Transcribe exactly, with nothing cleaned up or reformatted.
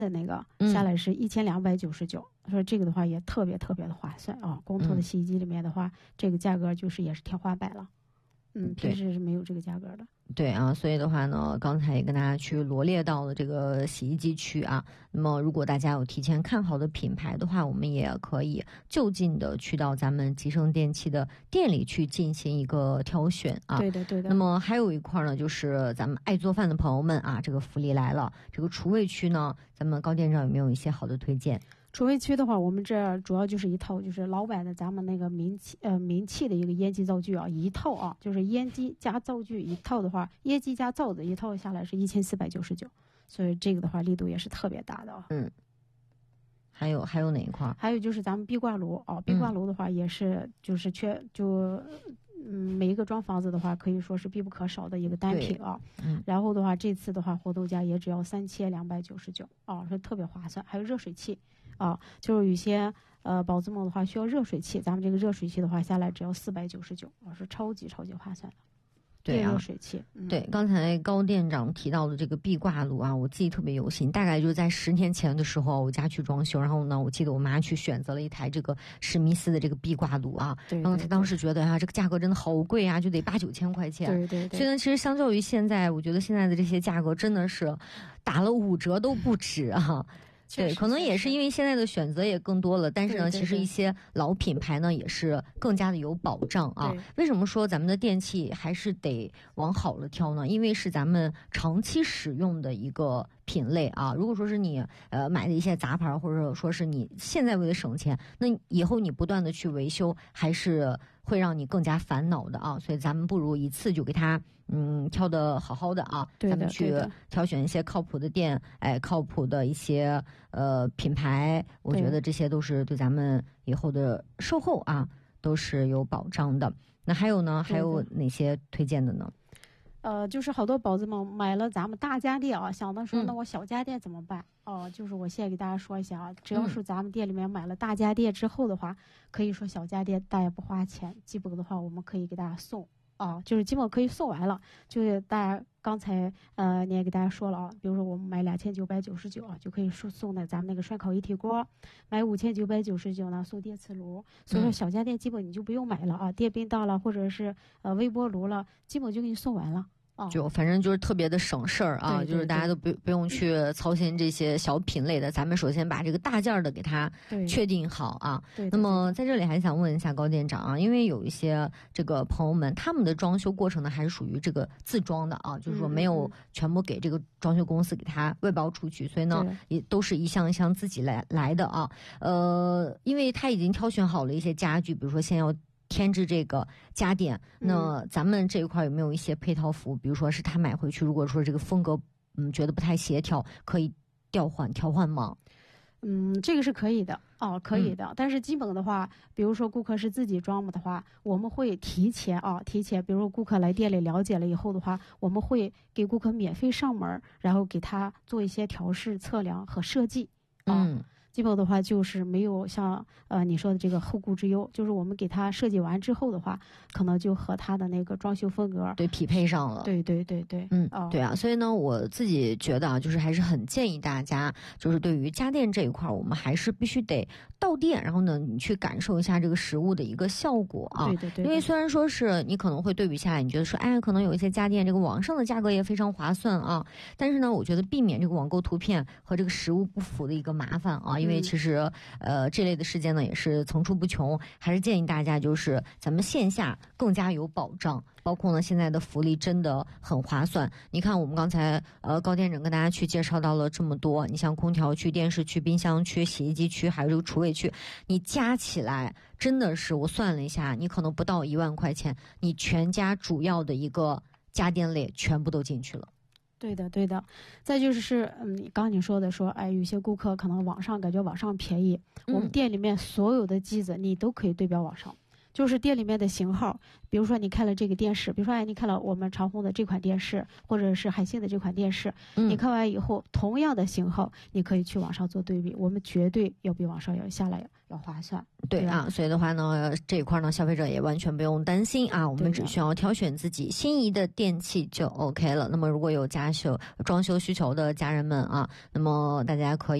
的那个下来是一千两百九十九，说这个的话也特别特别的划算啊。公投的洗衣机里面的话，嗯、这个价格就是也是天花板了。嗯，平时是没有这个价格的。 对啊，所以的话呢，刚才也跟大家去罗列到了这个洗衣机区啊。那么，如果大家有提前看好的品牌的话，我们也可以就近的去到咱们吉盛电器的店里去进行一个挑选啊。 对的，对的。 那么还有一块呢，就是咱们爱做饭的朋友们啊，这个福利来了。这个厨卫区呢，咱们高店长有没有一些好的推荐？ 厨卫区的话，我们这主要就是一套，就是老版的咱们那个名气呃名气的一个烟机灶具啊，一套啊，就是烟机加灶具一套的话，烟机加灶子一套下来是一千四百九十九，所以这个的话力度也是特别大的啊。 嗯，还有还有哪一块？ 还有就是咱们壁挂炉啊，壁挂炉的话也是就是缺就。嗯，每一个装房子的话，可以说是必不可少的一个单品啊。嗯，然后的话，这次的话，活动价也只要三千两百九十九啊，是特别划算。还有热水器啊，就是有些呃宝子们的话需要热水器，咱们这个热水器的话下来只要四百九十九啊，是超级超级划算的。 对啊， 热水器、嗯、 对，刚才高店长提到的这个壁挂炉啊，我自己特别有心，大概就在十年前的时候，我家去装修，然后呢，我记得我妈去选择了一台这个史密斯的这个壁挂炉啊， 对对对， 然后她当时觉得啊，这个价格真的好贵啊，就得八九千块钱， 对对对。 所以呢，其实相较于现在，我觉得现在的这些价格真的是打了五折都不止啊。对，可能也是因为现在的选择也更多了，但是呢， 对对对， 其实一些老品牌呢也是更加的有保障啊。为什么说咱们的电器还是得往好了挑呢？因为是咱们长期使用的一个品类啊。如果说是你呃买的一些杂牌，或者说是你现在为了省钱，那以后你不断的去维修，还是会让你更加烦恼的啊。所以咱们不如一次就给它嗯挑的好好的啊， 对的， 咱们去挑选一些靠谱的店，哎，靠谱的一些呃品牌，我觉得这些都是对咱们以后的售后啊都是有保障的。那还有呢，还有哪些推荐的呢？ 呃，就是好多宝子们买了咱们大家电啊，想的说那我小家电怎么办？哦、嗯呃，就是我现在给大家说一下啊，只要是咱们店里面买了大家电之后的话，嗯、可以说小家电大家不花钱，基本的话我们可以给大家送啊，就是基本可以送完了。就是大家刚才呃你也给大家说了啊，比如说我们买两千九百九十九啊，就可以送送的咱们那个涮烤一体锅，买五千九百九十九呢送电磁炉。所以说小家电基本你就不用买了啊，电冰刀了或者是呃微波炉了，基本就给你送完了。 就反正就是特别的省事儿啊， 对对对， 就是大家都不不用去操心这些小品类的，咱们首先把这个大件的给它确定好啊。 对， 那么在这里还想问一下高店长啊，因为有一些这个朋友们他们的装修过程呢还是属于这个自装的啊，就是说没有全部给这个装修公司给他外包出去，所以呢也都是一项一项自己来来的啊。呃，因为他已经挑选好了一些家具，比如说先要添置这个家电，那咱们这一块有没有一些配套服务？比如说是他买回去，如果说这个风格嗯觉得不太协调，可以调换调换吗？ 嗯，这个是可以的哦，可以的。嗯、但是基本的话，比如说顾客是自己装的话，我们会提前啊，提前，比如说顾客来店里了解了以后的话，我们会给顾客免费上门，然后给他做一些调试、测量和设计。啊、 嗯。 基本的话就是没有像呃你说的这个后顾之忧，就是我们给他设计完之后的话，可能就和他的那个装修风格对匹配上了。 对对对对， 嗯，哦、对啊，所以呢，我自己觉得啊，就是还是很建议大家，就是对于家电这一块，我们还是必须得到店，然后呢，你去感受一下这个实物的一个效果啊。 对对 对, 对。 因为虽然说是你可能会对比下来，你觉得说，哎，可能有一些家电这个网上的价格也非常划算啊，但是呢，我觉得避免这个网购图片和这个实物不符的一个麻烦啊。因为其实呃这类的事件呢也是层出不穷，还是建议大家就是咱们线下更加有保障，包括呢现在的福利真的很划算。你看我们刚才呃高店长跟大家去介绍到了这么多，你像空调区、电视区、冰箱区、洗衣机区，还有这个厨卫区，你加起来真的是我算了一下，你可能不到一万块钱，你全家主要的一个家电类全部都进去了。 对的，对的。再就是，嗯，刚刚你说的说，哎，有些顾客可能网上感觉网上便宜，嗯、我们店里面所有的机子你都可以对标网上。 就是店里面的型号，比如说你看了这个电视，比如说哎，你看了我们长虹的这款电视，或者是海信的这款电视， 嗯、 你看完以后，同样的型号，你可以去网上做对比，我们绝对要比网上要下来要划算。 对啊，所以的话呢，这一块呢，消费者也完全不用担心啊，我们只需要挑选自己心仪的电器就 OK 了。那么如果有家修装修需求的家人们啊，那么大家可以。